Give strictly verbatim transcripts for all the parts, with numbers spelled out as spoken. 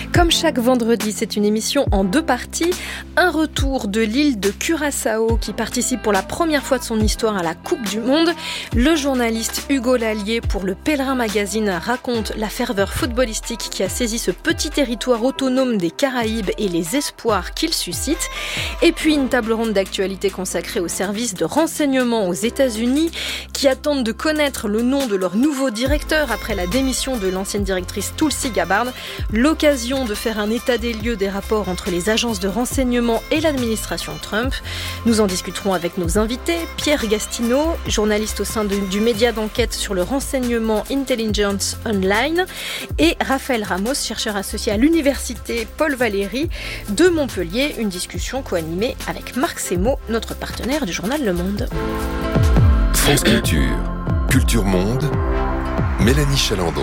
Comme chaque vendredi, c'est une émission en deux parties. Un retour de l'île de Curaçao qui participe pour la première fois de son histoire à la Coupe du Monde. Le journaliste Hugo Lallier pour le Pèlerin Magazine raconte la ferveur footballistique qui a saisi ce petit territoire autonome des Caraïbes et les espoirs qu'il suscite. Et puis une table ronde d'actualité consacrée aux services de renseignement aux États-Unis qui attendent de connaître le nom de leur nouveau directeur après la démission de l'ancienne directrice Tulsi Gabbard. L'occasion de faire un état des lieux des rapports entre les agences de renseignement et l'administration Trump. Nous en discuterons avec nos invités. Pierre Gastineau, journaliste au sein de, du média d'enquête sur le renseignement Intelligence Online, et Raphaël Ramos, chercheur associé à l'université Paul Valéry de Montpellier. Une discussion co-animée avec Marc Semo, notre partenaire du journal Le Monde. France Culture, Culture Monde, Mélanie Chalandon.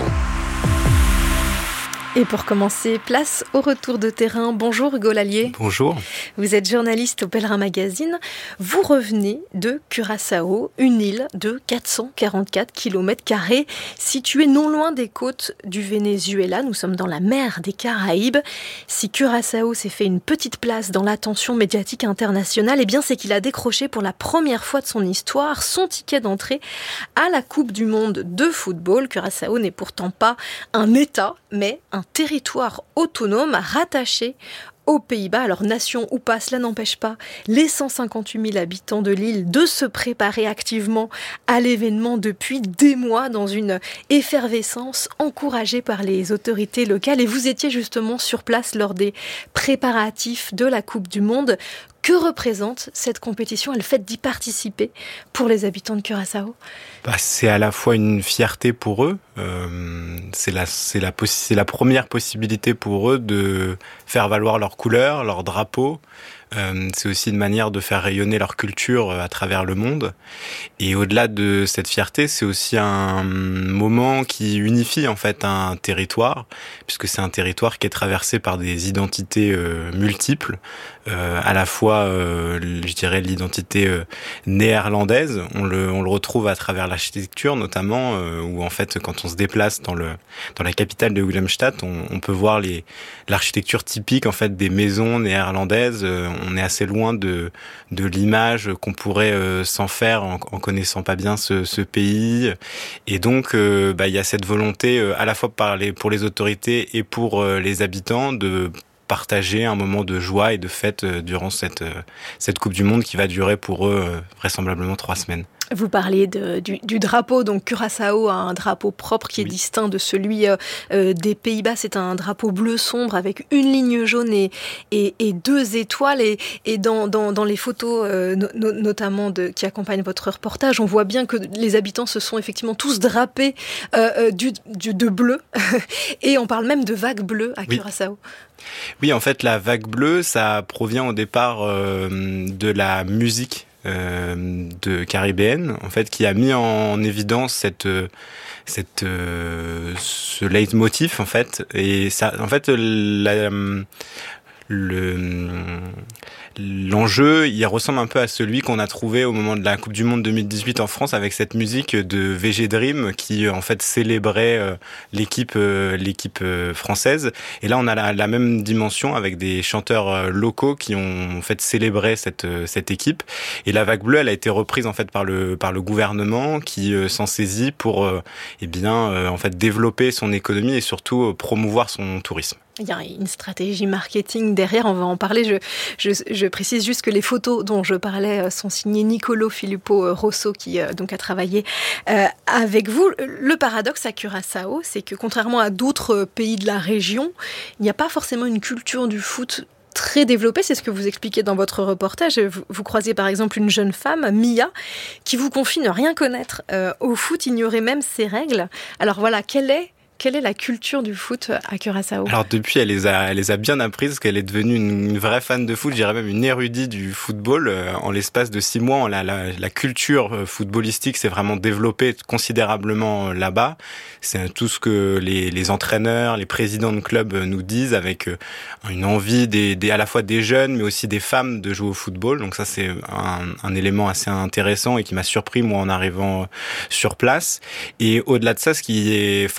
Et pour commencer, place au retour de terrain. Bonjour Hugo Lallier. Bonjour. Vous êtes journaliste au Pèlerin Magazine. Vous revenez de Curaçao, une île de quatre cent quarante-quatre kilomètres carrés, située non loin des côtes du Venezuela. Nous sommes dans la mer des Caraïbes. Si Curaçao s'est fait une petite place dans l'attention médiatique internationale, eh bien c'est qu'il a décroché pour la première fois de son histoire son ticket d'entrée à la Coupe du Monde de football. Curaçao n'est pourtant pas un État, mais un territoire autonome rattaché aux Pays-Bas. Alors, nation ou pas, cela n'empêche pas les cent cinquante-huit mille habitants de l'île de se préparer activement à l'événement depuis des mois dans une effervescence encouragée par les autorités locales. Et vous étiez justement sur place lors des préparatifs de la Coupe du Monde. Que représente cette compétition et le fait d'y participer pour les habitants de Curaçao ? Bah, c'est à la fois une fierté pour eux, euh, c'est, la, c'est, la, c'est la première possibilité pour eux de faire valoir leurs couleurs, leurs drapeaux. Euh, c'est aussi une manière de faire rayonner leur culture à travers le monde. Et au-delà de cette fierté, c'est aussi un moment qui unifie en fait un territoire, puisque c'est un territoire qui est traversé par des identités euh, multiples, euh, à la fois, euh, je dirais, l'identité euh, néerlandaise. On le, on le retrouve à travers l'architecture, notamment, euh, où en fait, quand on se déplace dans le, dans la capitale de Willemstad, on, on peut voir les, l'architecture typique en fait des maisons néerlandaises. Euh, on est assez loin de, de l'image qu'on pourrait euh, s'en faire en, en connaissant pas bien ce, ce pays. Et donc, euh, bah, il y a cette volonté, euh, à la fois par les, pour les autorités et pour euh, les habitants, de partager un moment de joie et de fête euh, durant cette, euh, cette Coupe du Monde qui va durer pour eux euh, vraisemblablement trois semaines. Vous parliez de, du, du drapeau, donc Curaçao a un drapeau propre qui est oui. distinct de celui euh, des Pays-Bas. C'est un drapeau bleu sombre avec une ligne jaune et, et, et deux étoiles. Et, et dans, dans, dans les photos, euh, no, notamment de, qui accompagnent votre reportage, on voit bien que les habitants se sont effectivement tous drapés euh, du, du, de bleu. Et on parle même de vagues bleues à Curaçao. Oui. Oui, en fait, la vague bleue, ça provient au départ euh, de la musique Euh, de caribéenne, en fait, qui a mis en évidence cette, cette, euh, ce leitmotiv, en fait, et ça, en fait, la, le, l'enjeu, il ressemble un peu à celui qu'on a trouvé au moment de la Coupe du Monde deux mille dix-huit en France avec cette musique de V G Dream qui en fait célébrait euh, l'équipe, euh, l'équipe euh, française. Et là, on a la, la même dimension avec des chanteurs euh, locaux qui ont en fait célébré cette euh, cette équipe. Et la vague bleue, elle a été reprise en fait par le par le gouvernement qui euh, s'en saisit pour euh, eh bien euh, en fait développer son économie et surtout euh, promouvoir son tourisme. Il y a une stratégie marketing derrière, on va en parler. Je, je, je précise juste que les photos dont je parlais sont signées Nicolo Filippo Rosso, qui donc a travaillé euh, avec vous. Le paradoxe à Curaçao, c'est que contrairement à d'autres pays de la région, il n'y a pas forcément une culture du foot très développée. C'est ce que vous expliquez dans votre reportage. Vous, vous croisez par exemple une jeune femme, Mia, qui vous confie ne rien connaître euh, au foot, ignorer même ses règles. Alors voilà, quelle est Quelle est la culture du foot à Curaçao ? Alors depuis, elle les a, elle les a bien apprises, parce qu'elle est devenue une, une vraie fan de foot, je dirais même une érudite du football. Euh, en l'espace de six mois, la, la, la culture footballistique s'est vraiment développée considérablement là-bas. C'est tout ce que les, les entraîneurs, les présidents de clubs nous disent, avec une envie des, des, à la fois des jeunes, mais aussi des femmes de jouer au football. Donc ça, c'est un, un élément assez intéressant et qui m'a surpris, moi, en arrivant sur place. Et au-delà de ça, ce qui est frappant,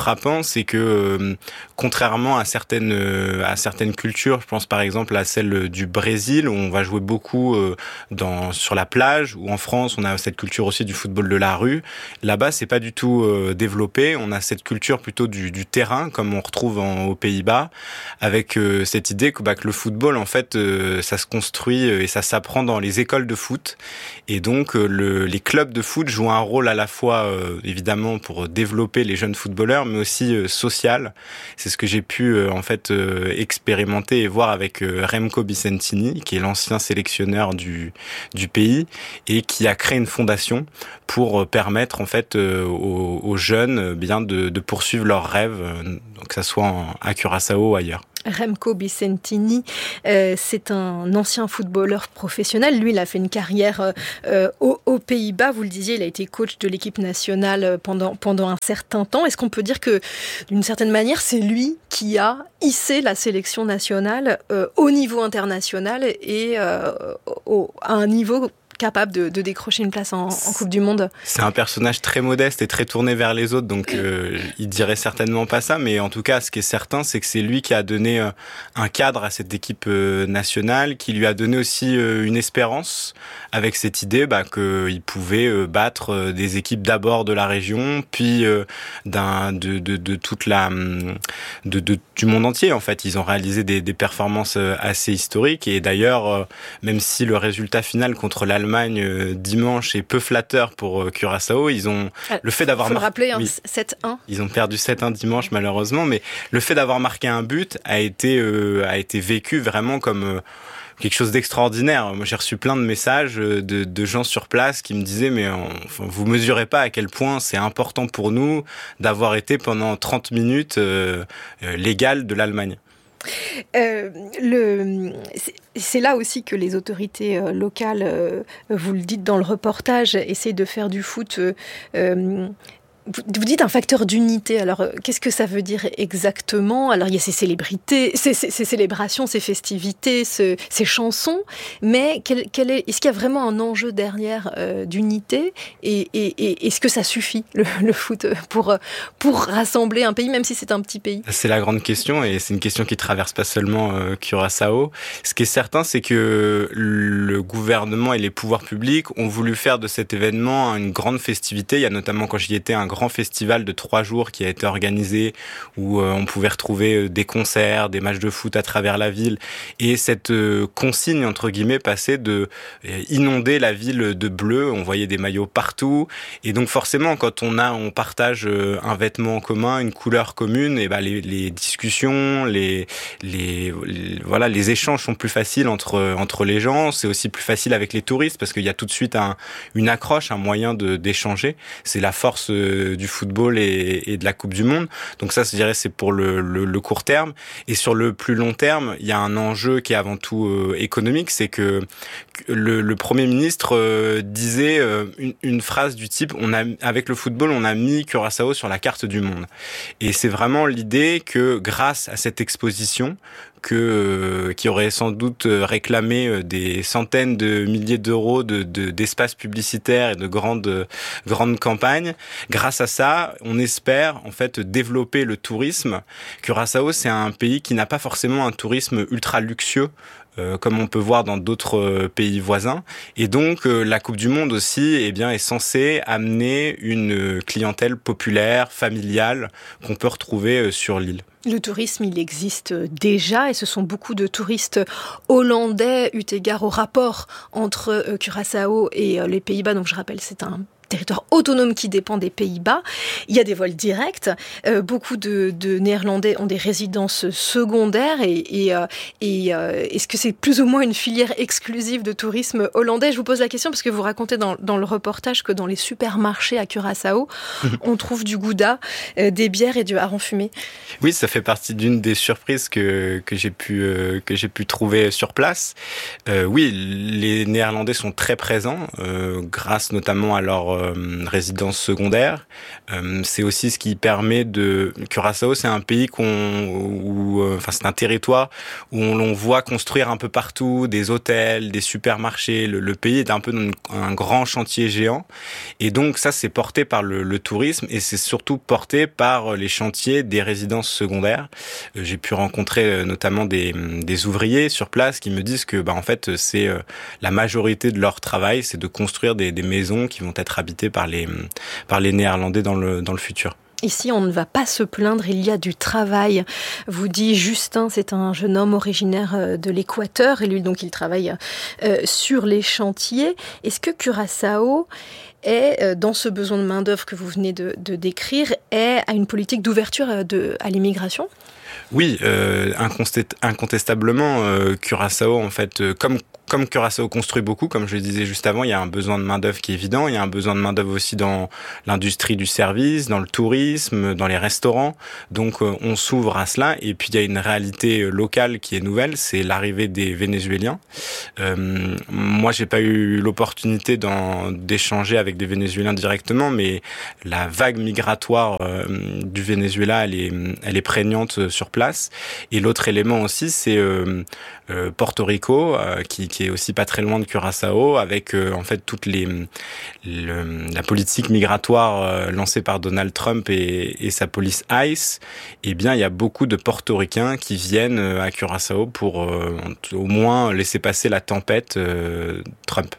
c'est que euh, contrairement à certaines euh, à certaines cultures, je pense par exemple à celle du Brésil où on va jouer beaucoup euh, dans sur la plage, ou en France on a cette culture aussi du football de la rue. Là-bas, c'est pas du tout euh, développé. On a cette culture plutôt du, du terrain, comme on retrouve en, aux Pays-Bas, avec euh, cette idée que, bah, que le football, en fait, euh, ça se construit et ça s'apprend dans les écoles de foot. Et donc, euh, le, les clubs de foot jouent un rôle à la fois, euh, évidemment, pour développer les jeunes footballeurs, mais aussi euh, social. C'est ce que j'ai pu, euh, en fait, euh, expérimenter et voir avec euh, Remco Vicentini, qui est l'ancien sélectionneur du, du pays, et qui a créé une fondation pour permettre en fait euh, aux, aux jeunes bien de, de poursuivre leurs rêves, euh, que ça soit en, à Curaçao ou ailleurs. Remco Vicentini, euh, c'est un ancien footballeur professionnel. Lui, il a fait une carrière euh, aux, aux Pays-Bas. Vous le disiez, il a été coach de l'équipe nationale pendant, pendant un certain temps. Est-ce qu'on peut dire que, d'une certaine manière, c'est lui qui a hissé la sélection nationale euh, au niveau international et euh, au, à un niveau capable de, de décrocher une place en, en Coupe du Monde? C'est un personnage très modeste et très tourné vers les autres, donc euh, il dirait certainement pas ça, mais en tout cas, ce qui est certain, c'est que c'est lui qui a donné euh, un cadre à cette équipe euh, nationale, qui lui a donné aussi euh, une espérance, avec cette idée bah, qu'il pouvait euh, battre euh, des équipes d'abord de la région, puis euh, d'un, de, de, de toute la, de, de, du monde entier. En fait, ils ont réalisé des, des performances assez historiques, et d'ailleurs, euh, même si le résultat final contre l'Allemagne euh, dimanche est peu flatteur pour euh, Curaçao, ils ont ah, le fait d'avoir faut mar- le rappeler, hein, oui, sept un. Ils ont perdu sept un dimanche malheureusement, mais le fait d'avoir marqué un but a été euh, a été vécu vraiment comme euh, quelque chose d'extraordinaire. Moi, j'ai reçu plein de messages de, de gens sur place qui me disaient mais on, enfin, vous mesurez pas à quel point c'est important pour nous d'avoir été pendant trente minutes euh, euh, l'égal de l'Allemagne. Euh, le, c'est, c'est là aussi que les autorités euh, locales, euh, vous le dites dans le reportage, essaient de faire du foot. Euh, euh, Vous, vous dites un facteur d'unité. Alors, euh, qu'est-ce que ça veut dire exactement? Alors, il y a ces célébrités, ces, ces, ces célébrations, ces festivités, ce, ces chansons, mais quel, quel est, est-ce qu'il y a vraiment un enjeu derrière euh, d'unité et, et, et est-ce que ça suffit, le, le foot, pour, pour rassembler un pays, même si c'est un petit pays? C'est la grande question, et c'est une question qui traverse pas seulement euh, Curaçao. Ce qui est certain, c'est que le gouvernement et les pouvoirs publics ont voulu faire de cet événement une grande festivité. Il y a notamment, quand j'y étais, un grand festival de trois jours qui a été organisé où euh, on pouvait retrouver des concerts, des matchs de foot à travers la ville, et cette euh, consigne entre guillemets passait de euh, inonder la ville de bleu. On voyait des maillots partout, et donc forcément quand on a on partage euh, un vêtement en commun, une couleur commune, et ben les, les discussions, les, les les voilà les échanges sont plus faciles entre entre les gens. C'est aussi plus facile avec les touristes parce qu'il y a tout de suite un une accroche, un moyen de d'échanger. C'est la force euh, du football et, et de la Coupe du Monde. Donc ça, je dirais, c'est pour le, le, le court terme. Et sur le plus long terme, il y a un enjeu qui est avant tout euh, économique, c'est que le, le Premier ministre euh, disait euh, une, une phrase du type « on a avec le football, on a mis Curaçao sur la carte du monde ». Et c'est vraiment l'idée que grâce à cette exposition, que euh, qui aurait sans doute réclamé euh, des centaines de milliers d'euros de, de d'espaces publicitaires et de grandes euh, grandes campagnes. Grâce à ça, on espère en fait développer le tourisme. Curaçao, c'est un pays qui n'a pas forcément un tourisme ultra luxueux, Euh, comme on peut voir dans d'autres euh, pays voisins. Et donc, euh, la Coupe du Monde aussi eh bien, est censée amener une clientèle populaire, familiale, qu'on peut retrouver euh, sur l'île. Le tourisme, il existe déjà et ce sont beaucoup de touristes hollandais eu égard au rapport entre euh, Curaçao et euh, les Pays-Bas. Donc, je rappelle, c'est un territoire autonome qui dépend des Pays-Bas. Il y a des vols directs. Euh, beaucoup de, de Néerlandais ont des résidences secondaires. Et, et, euh, et euh, est-ce que c'est plus ou moins une filière exclusive de tourisme hollandais? Je vous pose la question parce que vous racontez dans, dans le reportage que dans les supermarchés à Curaçao, on trouve du gouda, euh, des bières et du hareng fumé. Oui, ça fait partie d'une des surprises que, que, j'ai, pu, euh, que j'ai pu trouver sur place. Euh, oui, les Néerlandais sont très présents, euh, grâce notamment à leur euh, résidence secondaire. Euh, c'est aussi ce qui permet de... Curaçao, c'est un pays qu'on, où où, euh, enfin, c'est un territoire où on, on voit construire un peu partout des hôtels, des supermarchés. Le, le pays est un peu dans une, un grand chantier géant. Et donc, ça, c'est porté par le, le tourisme et c'est surtout porté par les chantiers des résidences secondaires. Euh, j'ai pu rencontrer euh, notamment des, des ouvriers sur place qui me disent que, bah, en fait, c'est euh, la majorité de leur travail, c'est de construire des, des maisons qui vont être habitées par les, par les Néerlandais dans le, dans le futur. Ici, on ne va pas se plaindre, il y a du travail, vous dit Justin, c'est un jeune homme originaire de l'Équateur, et lui, donc, il travaille euh, sur les chantiers. Est-ce que Curaçao est, dans ce besoin de main-d'œuvre que vous venez de, de décrire, est à une politique d'ouverture de, à l'immigration ? Oui, euh, incontestablement, euh, Curaçao, en fait, euh, comme Comme Curaçao construit beaucoup, comme je le disais juste avant, il y a un besoin de main-d'œuvre qui est évident. Il y a un besoin de main-d'œuvre aussi dans l'industrie du service, dans le tourisme, dans les restaurants. Donc, euh, on s'ouvre à cela. Et puis, il y a une réalité locale qui est nouvelle, c'est l'arrivée des Vénézuéliens. Euh, moi, j'ai pas eu l'opportunité d'en, d'échanger avec des Vénézuéliens directement, mais la vague migratoire euh, du Venezuela, elle est, elle est prégnante sur place. Et l'autre élément aussi, c'est euh, euh, Porto Rico, euh, qui, qui est aussi pas très loin de Curaçao, avec euh, en fait toute les le, la politique migratoire euh, lancée par Donald Trump et, et sa police ICE. Eh bien, il y a beaucoup de Portoricains qui viennent à Curaçao pour euh, au moins laisser passer la tempête euh, Trump.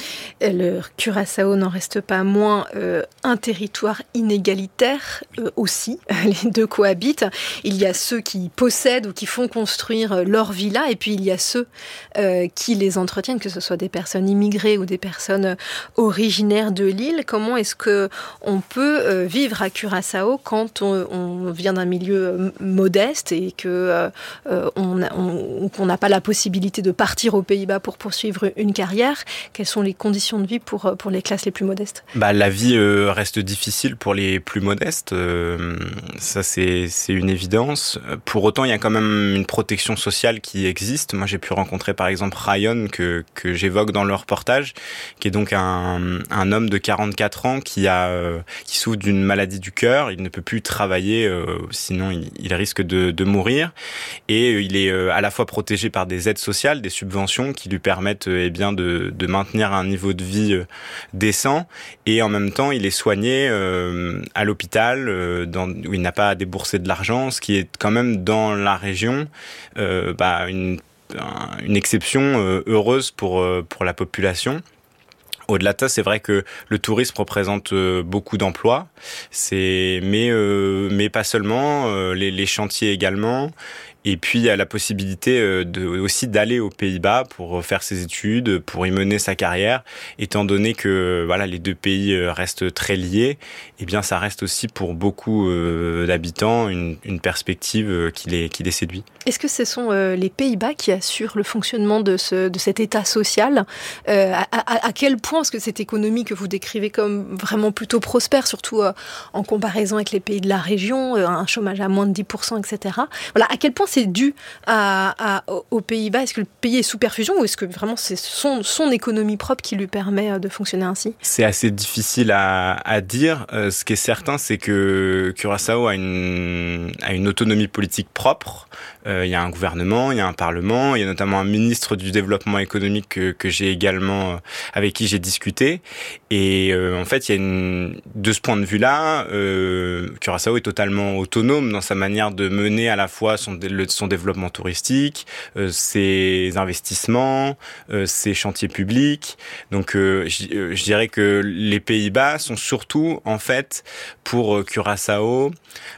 Le Curaçao n'en reste pas moins euh, un territoire inégalitaire euh, aussi. Les deux cohabitent. Il y a ceux qui possèdent ou qui font construire leurs villas et puis il y a ceux euh, qui les entretiennent, que ce soit des personnes immigrées ou des personnes originaires de l'île. Comment est-ce que on peut euh, vivre à Curaçao quand on, on vient d'un milieu modeste et que euh, on, on, qu'on n'a pas la possibilité de partir aux Pays-Bas pour poursuivre une carrière? Quelles sont les conditions de vie pour, pour les classes les plus modestes? Bah, la vie euh, reste difficile pour les plus modestes, euh, ça c'est, c'est une évidence. Pour autant, il y a quand même une protection sociale qui existe. Moi, j'ai pu rencontrer par exemple Ryan, que, que j'évoque dans le reportage, qui est donc un, un homme de quarante-quatre ans qui, a, euh, qui souffre d'une maladie du cœur. Il ne peut plus travailler, euh, sinon il, il risque de, de mourir. Et euh, il est euh, à la fois protégé par des aides sociales, des subventions qui lui permettent euh, eh bien, de, de maintenir un niveau de vie euh, décent, et en même temps il est soigné euh, à l'hôpital euh, dans, où il n'a pas à débourser de l'argent, ce qui est quand même dans la région euh, bah, une, une exception euh, heureuse pour, euh, pour la population. Au-delà de ça, c'est vrai que le tourisme représente euh, beaucoup d'emplois, c'est, mais, euh, mais pas seulement, euh, les, les chantiers également. Et puis, il y a la possibilité de, aussi d'aller aux Pays-Bas pour faire ses études, pour y mener sa carrière. Étant donné que voilà, les deux pays restent très liés, eh bien, ça reste aussi pour beaucoup euh, d'habitants une, une perspective qui les, qui les séduit. Est-ce que ce sont euh, les Pays-Bas qui assurent le fonctionnement de, ce, de cet État social euh, à, à, à quel point est-ce que cette économie que vous décrivez comme vraiment plutôt prospère, surtout euh, en comparaison avec les pays de la région, euh, un chômage à moins de dix pour cent, et cetera. Voilà, à quel point c'est dû à, à, aux Pays-Bas? Est-ce que le pays est sous perfusion ou est-ce que vraiment c'est son, son économie propre qui lui permet de fonctionner ainsi? C'est assez difficile à, à dire. Euh, ce qui est certain, c'est que Curaçao a une, a une autonomie politique propre. Euh, il y a un gouvernement, il y a un parlement, il y a notamment un ministre du développement économique que, que j'ai également, avec qui j'ai discuté. Et euh, en fait, il y a une, de ce point de vue-là, euh, Curaçao est totalement autonome dans sa manière de mener à la fois son, le, son développement touristique, euh, ses investissements, euh, ses chantiers publics. Donc, euh, je, je dirais que les Pays-Bas sont surtout, en fait, pour Curaçao,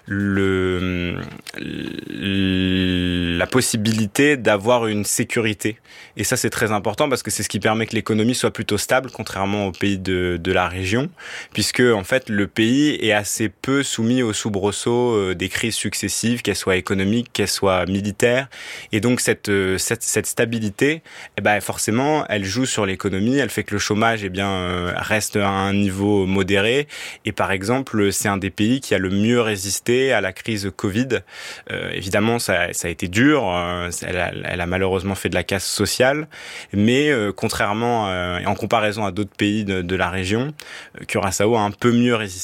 le, le, la possibilité d'avoir une sécurité. Et ça, c'est très important parce que c'est ce qui permet que l'économie soit plutôt stable, contrairement aux pays de, de la région, puisque, en fait, le pays est assez peu soumis aux soubresauts des crises successives, qu'elles soient économiques, qu'elles soient militaires. Et donc, cette, cette, cette stabilité, eh ben, forcément, elle joue sur l'économie, elle fait que le chômage, eh bien, reste à un niveau modéré. Et par exemple, c'est un des pays qui a le mieux résisté à la crise Covid. Euh, évidemment, ça, ça a été dur, elle a, elle a malheureusement fait de la casse sociale, mais euh, contrairement, euh, en comparaison à d'autres pays de, de la région, Curaçao a un peu mieux résisté.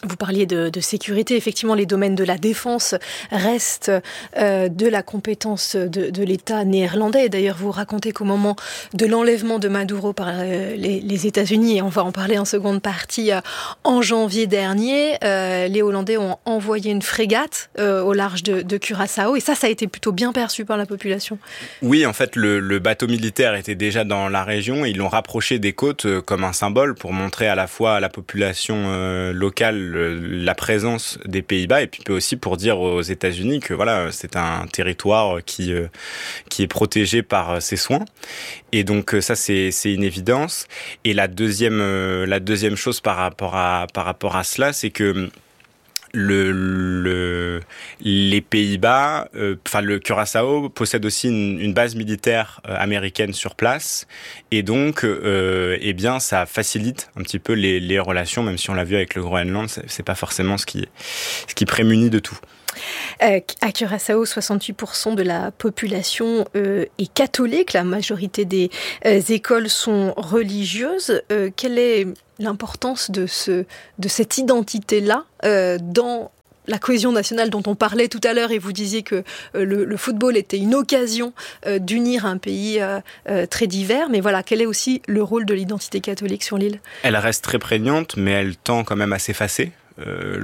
Vous parliez de, de sécurité. Effectivement, les domaines de la défense restent euh, de la compétence de, de l'État néerlandais. D'ailleurs, vous racontez qu'au moment de l'enlèvement de Maduro par euh, les, les États-Unis, et on va en parler en seconde partie, euh, en janvier dernier, euh, les Hollandais ont envoyé une frégate euh, au large de, de Curaçao. Et ça, ça a été plutôt bien perçu par la population. Oui, en fait, le, le bateau militaire était déjà dans la région. Ils l'ont rapproché des côtes euh, comme un symbole pour montrer à la fois à la population euh, locale la présence des Pays-Bas et puis aussi pour dire aux États-Unis que voilà, c'est un territoire qui euh, qui est protégé par ses soins. Et donc ça c'est c'est une évidence. Et la deuxième euh, la deuxième chose par rapport à par rapport à cela, c'est que Le, le, les Pays-Bas, euh, enfin le Curaçao possède aussi une, une base militaire euh, américaine sur place, et donc, euh, eh bien, ça facilite un petit peu les, les relations, même si on l'a vu avec le Groenland, c'est, c'est pas forcément ce qui, ce qui prémunit de tout. Euh, à Curaçao, soixante-huit pour cent de la population euh, est catholique. La majorité des euh, écoles sont religieuses. Euh, quelle est l'importance de, ce, de cette identité-là euh, dans la cohésion nationale dont on parlait tout à l'heure, et vous disiez que euh, le, le football était une occasion euh, d'unir un pays euh, euh, très divers. Mais voilà, quel est aussi le rôle de l'identité catholique sur l'île ? Elle reste très prégnante, mais elle tend quand même à s'effacer. Euh,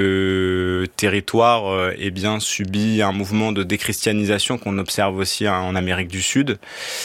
le territoire euh, eh bien, subit un mouvement de déchristianisation qu'on observe aussi hein, en Amérique du Sud.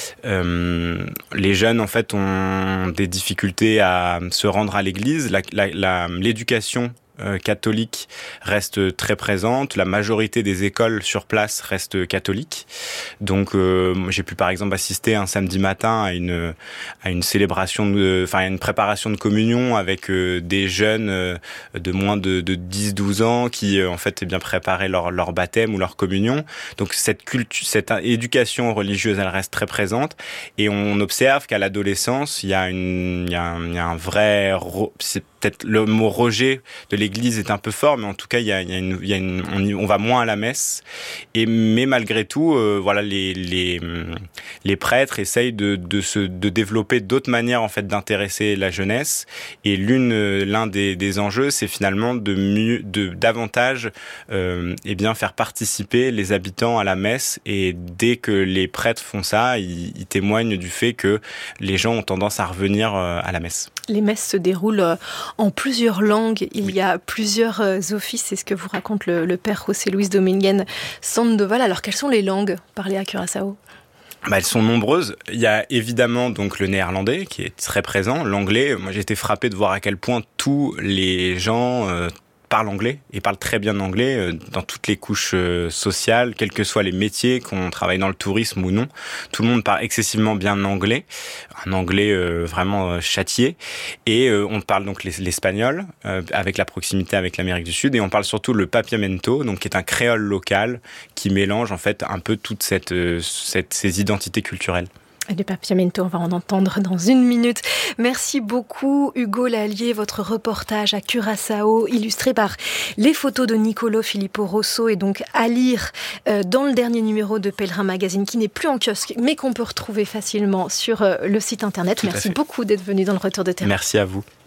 Euh, les jeunes, en fait, ont des difficultés à se rendre à l'église. La, la, la, l'éducation Euh, catholique reste très présente. La majorité des écoles sur place restent catholiques. Donc, euh, j'ai pu par exemple assister un samedi matin à une à une célébration, de, enfin à une préparation de communion avec euh, des jeunes euh, de moins de, de dix douze ans qui euh, en fait eh bien préparaient leur leur baptême ou leur communion. Donc cette culture, cette éducation religieuse, elle reste très présente. Et on observe qu'à l'adolescence, il y a une il y a un, il y a un vrai c'est peut-être le mot rejet de l'église est un peu fort, mais en tout cas, il y a, il y a une, il y a une, on, y, on va moins à la messe. Et mais malgré tout, euh, voilà, les les les prêtres essayent de de se de développer d'autres manières en fait d'intéresser la jeunesse. Et l'une l'un des des enjeux, c'est finalement de mieux de davantage euh, eh bien faire participer les habitants à la messe. Et dès que les prêtres font ça, ils, ils témoignent du fait que les gens ont tendance à revenir à la messe. Les messes se déroulent en plusieurs langues. Il y a plusieurs offices. C'est ce que vous raconte le, le père José Luis Dominguez Sandoval. Alors, quelles sont les langues parlées à Curaçao ? Bah, elles sont nombreuses. Il y a évidemment donc le néerlandais qui est très présent. L'anglais, moi j'ai été frappé de voir à quel point tous les gens euh, parlent anglais et parlent très bien anglais euh, dans toutes les couches euh, sociales, quels que soient les métiers, qu'on travaille dans le tourisme ou non. Tout le monde parle excessivement bien anglais, un anglais euh, vraiment euh, châtié. Et euh, on parle donc l'espagnol euh, avec la proximité avec l'Amérique du Sud, et on parle surtout le papiamento, donc qui est un créole local qui mélange en fait un peu toutes cette, euh, cette, ces identités culturelles. Le papiamento, on va en entendre dans une minute. Merci beaucoup Hugo Lallier, votre reportage à Curaçao, illustré par les photos de Nicolo Filippo Rosso, et donc à lire euh, dans le dernier numéro de Pèlerin Magazine, qui n'est plus en kiosque, mais qu'on peut retrouver facilement sur euh, le site internet. Tout Merci beaucoup d'être venu dans le Retour de Terre. Merci à vous.